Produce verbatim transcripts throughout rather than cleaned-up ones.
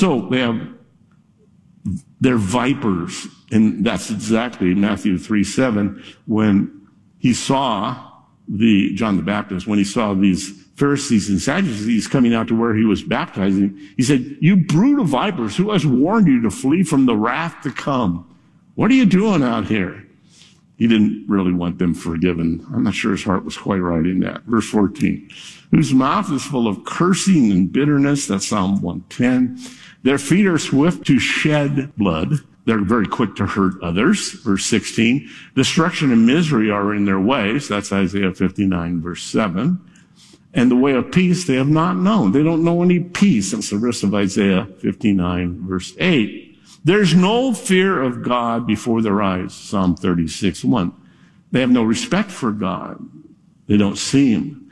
So they have, they're vipers. And that's exactly Matthew three seven, when he saw the, John the Baptist, when he saw these Pharisees and Sadducees coming out to where he was baptizing, he said, "You brood of vipers, who has warned you to flee from the wrath to come? What are you doing out here?" He didn't really want them forgiven. I'm not sure his heart was quite right in that. Verse fourteen, "Whose mouth is full of cursing and bitterness," that's Psalm one ten. "Their feet are swift to shed blood. They're very quick to hurt others." Verse sixteen, "Destruction and misery are in their ways." That's Isaiah fifty-nine, verse seven. "And the way of peace they have not known." They don't know any peace. That's the rest of Isaiah fifty-nine, verse eight. "There's no fear of God before their eyes." Psalm thirty-six, one. They have no respect for God. They don't see him.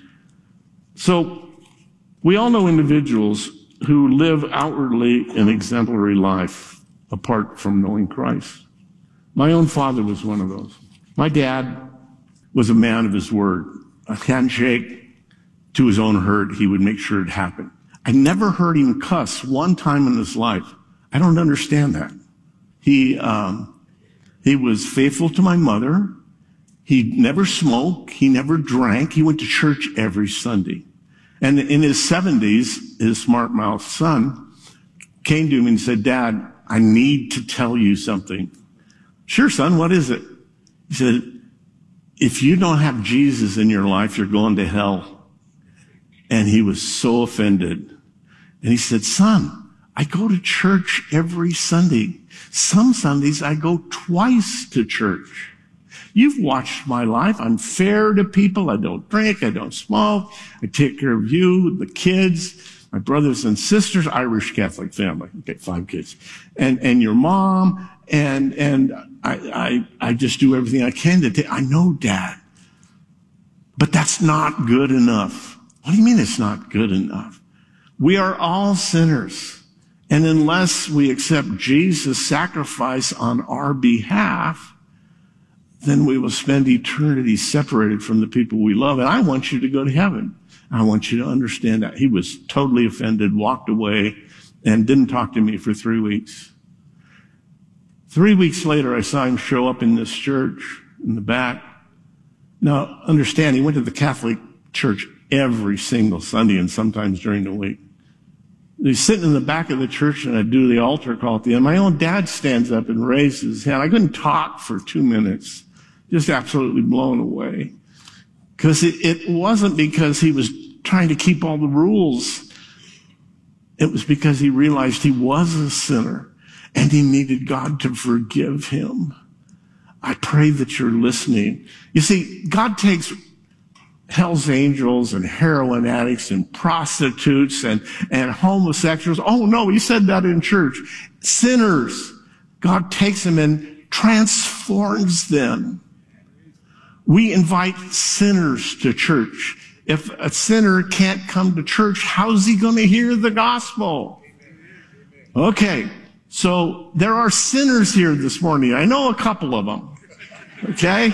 So we all know individuals who live outwardly an exemplary life apart from knowing Christ. My own father was one of those. My dad was a man of his word. A handshake to his own hurt, he would make sure it happened. I never heard him cuss one time in his life. I don't understand that. He, um, he was faithful to my mother. He never smoked. He never drank. He went to church every Sunday. And in his seventies, his smart-mouthed son came to him and said, "Dad, I need to tell you something." "Sure, son, what is it?" He said, "If you don't have Jesus in your life, you're going to hell." And he was so offended. And he said, "Son, I go to church every Sunday. Some Sundays I go twice to church. You've watched my life. I'm fair to people. I don't drink. I don't smoke. I take care of you, the kids, my brothers and sisters, Irish Catholic family." Okay, five kids. And, and your mom. And, and I, I, I just do everything I can to take. I know, Dad. But that's not good enough. What do you mean it's not good enough? We are all sinners. And unless we accept Jesus' sacrifice on our behalf, then we will spend eternity separated from the people we love. And I want you to go to heaven. I want you to understand that. He was totally offended, walked away, and didn't talk to me for three weeks. Three weeks later, I saw him show up in this church in the back. Now, understand, he went to the Catholic church every single Sunday and sometimes during the week. He's sitting in the back of the church, and I do the altar call at the end. My own dad stands up and raises his hand. I couldn't talk for two minutes, just absolutely blown away. Because it, it wasn't because he was trying to keep all the rules. It was because he realized he was a sinner and he needed God to forgive him. I pray that you're listening. You see, God takes Hell's Angels and heroin addicts and prostitutes and, and homosexuals. Oh no, he said that in church. Sinners. God takes them and transforms them. We invite sinners to church. If a sinner can't come to church, how's he going to hear the gospel? Okay, so there are sinners here this morning. I know a couple of them. Okay?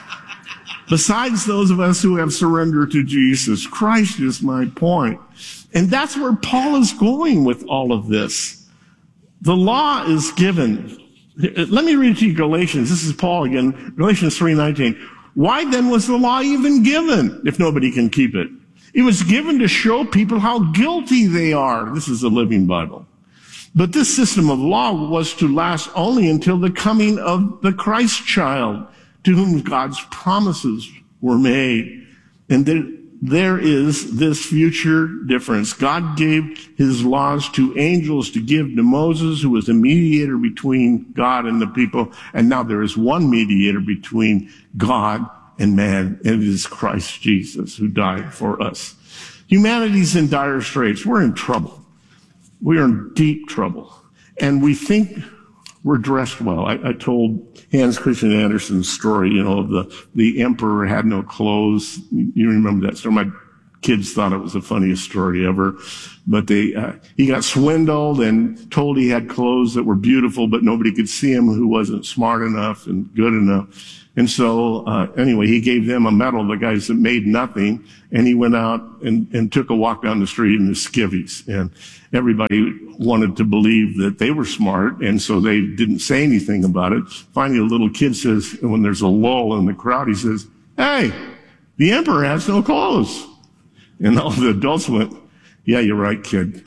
Besides those of us who have surrendered to Jesus Christ is my point. And that's where Paul is going with all of this. The law is given. Let me read to you Galatians. This is Paul again. Galatians three nineteen. Why then was the law even given if nobody can keep it? It was given to show people how guilty they are. This is the Living Bible. But this system of law was to last only until the coming of the Christ child, to whom God's promises were made. And there, there is this future difference. God gave his laws to angels to give to Moses, who was a mediator between God and the people. And now there is one mediator between God and man, and it is Christ Jesus, who died for us. Humanity's in dire straits. We're in trouble. We are in deep trouble. And we think we're dressed well. I, I told Hans Christian Andersen's story, you know, of the, the emperor had no clothes. You remember that story. My kids thought it was the funniest story ever. But they, uh, he got swindled and told he had clothes that were beautiful, but nobody could see him who wasn't smart enough and good enough. And so, uh, anyway, he gave them a medal, the guys that made nothing, and he went out and, and took a walk down the street in his skivvies. And everybody wanted to believe that they were smart, and so they didn't say anything about it. Finally, a little kid says, when there's a lull in the crowd, he says, "Hey, the emperor has no clothes." And all the adults went, "Yeah, you're right, kid."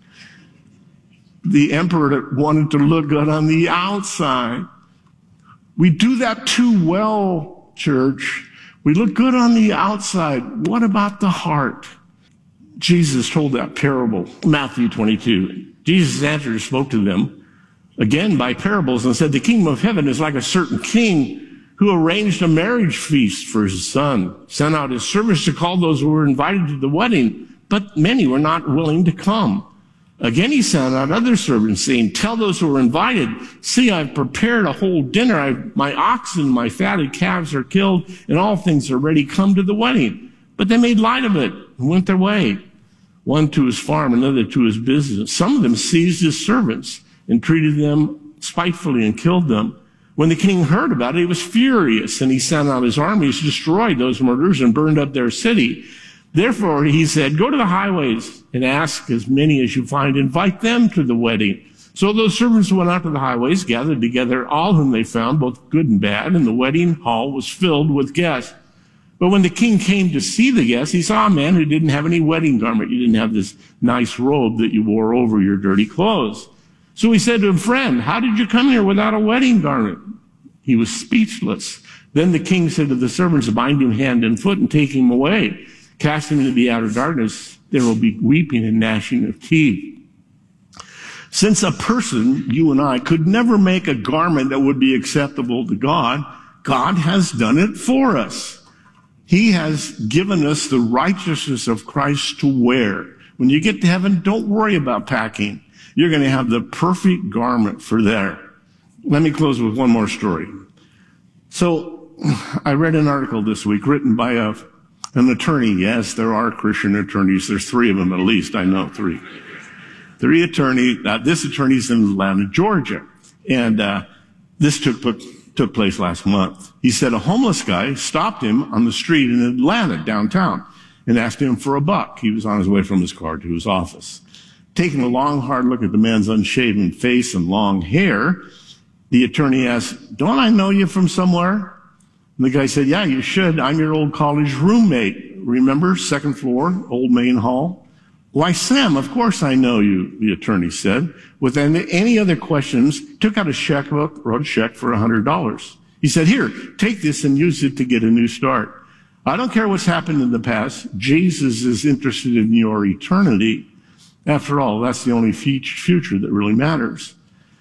The emperor wanted to look good on the outside. We do that too well, church. We look good on the outside. What about the heart? Jesus told that parable, Matthew twenty-two. Jesus answered and spoke to them again by parables and said, "The kingdom of heaven is like a certain king who arranged a marriage feast for his son, sent out his servants to call those who were invited to the wedding, but many were not willing to come. Again, he sent out other servants, saying, 'Tell those who are invited, see, I've prepared a whole dinner. I've, my oxen, my fatted calves are killed, and all things are ready. Come to the wedding.' But they made light of it and went their way, one to his farm, another to his business. Some of them seized his servants and treated them spitefully and killed them. When the king heard about it, he was furious, and he sent out his armies, destroyed those murderers, and burned up their city. Therefore, he said, 'Go to the highways and ask as many as you find. Invite them to the wedding.' So those servants went out to the highways, gathered together all whom they found, both good and bad, and the wedding hall was filled with guests. But when the king came to see the guests, he saw a man who didn't have any wedding garment. You didn't have this nice robe that you wore over your dirty clothes. So he said to him, 'Friend, how did you come here without a wedding garment?' He was speechless. Then the king said to the servants, 'Bind him hand and foot and take him away. Cast him into the outer darkness. There will be weeping and gnashing of teeth.'" Since a person, you and I, could never make a garment that would be acceptable to God, God has done it for us. He has given us the righteousness of Christ to wear. When you get to heaven, don't worry about packing. You're going to have the perfect garment for there. Let me close with one more story. So I read an article this week written by a, an attorney. Yes, there are Christian attorneys. There's three of them at least. I know three. Three attorneys. Uh, this attorney's in Atlanta, Georgia. And uh, this took, took place last month. He said a homeless guy stopped him on the street in Atlanta, downtown, and asked him for a buck. He was on his way from his car to his office. Taking a long, hard look at the man's unshaven face and long hair, the attorney asked, "Don't I know you from somewhere?" And the guy said, "Yeah, you should. I'm your old college roommate. Remember, second floor, old main hall?" "Why, Sam, of course I know you," the attorney said. Without any other questions, took out a checkbook, wrote a check for one hundred dollars. He said, "Here, take this and use it to get a new start. I don't care what's happened in the past. Jesus is interested in your eternity. After all, that's the only future that really matters."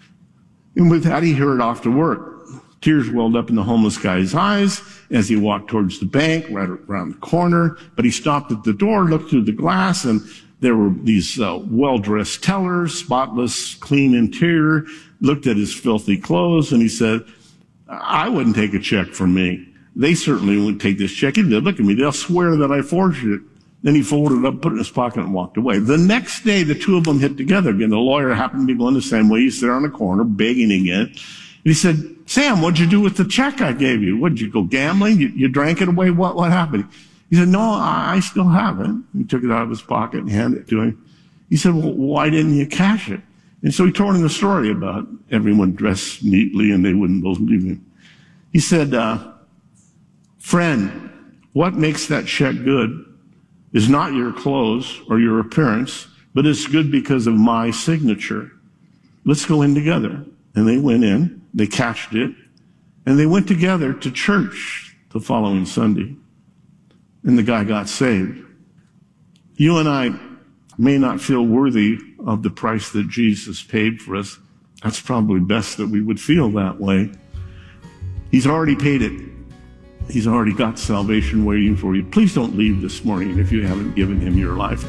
And with that, he hurried off to work. Tears welled up in the homeless guy's eyes as he walked towards the bank right around the corner. But he stopped at the door, looked through the glass, and there were these uh, well-dressed tellers, spotless, clean interior, looked at his filthy clothes, and he said, "I wouldn't take a check from me. They certainly wouldn't take this check. If they look at me, they'll swear that I forged it." Then he folded it up, put it in his pocket, and walked away. The next day, the two of them hit together again. The lawyer happened to be going the same way. He's there on the corner, begging again. And he said, "Sam, what'd you do with the check I gave you? What'd you go gambling? You, you drank it away? What, what happened?" He said, "No, I, I still have it." He took it out of his pocket and handed it to him. He said, "Well, why didn't you cash it?" And so he told him the story about everyone dressed neatly and they wouldn't believe him. He said, uh, "Friend, what makes that check good is not your clothes or your appearance, but it's good because of my signature. Let's go in together." And they went in, they cashed it, and they went together to church the following Sunday. And the guy got saved. You and I may not feel worthy of the price that Jesus paid for us. That's probably best that we would feel that way. He's already paid it. He's already got salvation waiting for you. Please don't leave this morning if you haven't given him your life.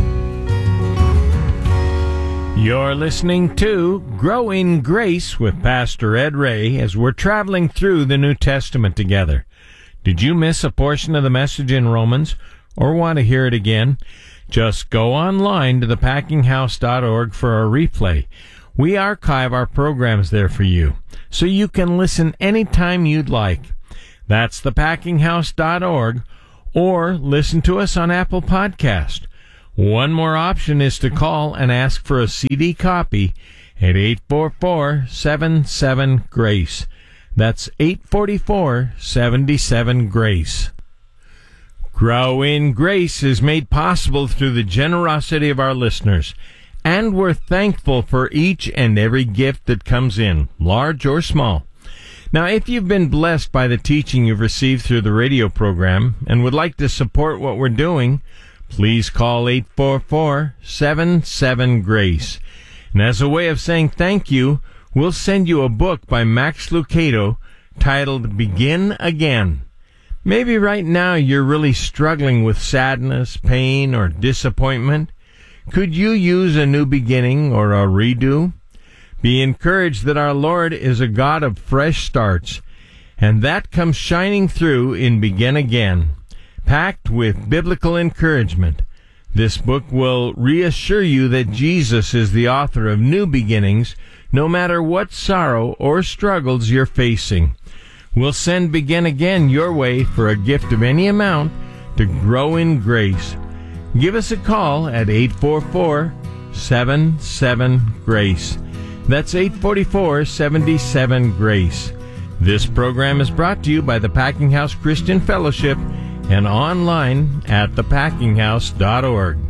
You're listening to Grow in Grace with Pastor Ed Ray as we're traveling through the New Testament together. Did you miss a portion of the message in Romans? or want to hear it again, just go online to the packing house dot org for a replay. We archive our programs there for you, so you can listen anytime you'd like. That's the packing house dot org, or listen to us on Apple Podcast. One more option is to call and ask for a C D copy at eight four four, seven seven, GRACE. That's eight four four, seven seven, GRACE. Grow in Grace is made possible through the generosity of our listeners, and we're thankful for each and every gift that comes in, large or small. Now, if you've been blessed by the teaching you've received through the radio program and would like to support what we're doing, please call eight four four, seven seven, GRACE. And as a way of saying thank you, we'll send you a book by Max Lucado titled Begin Again. Maybe right now you're really struggling with sadness, pain, or disappointment. Could you use a new beginning or a redo? Be encouraged that our Lord is a God of fresh starts, and that comes shining through in Begin Again, packed with biblical encouragement. This book will reassure you that Jesus is the author of new beginnings, no matter what sorrow or struggles you're facing. We'll send Begin Again your way for a gift of any amount to grow in grace. Give us a call at eight four four, seven seven, GRACE. That's eight four four, seven seven, GRACE. This program is brought to you by the Packing House Christian Fellowship and online at the packing house dot org.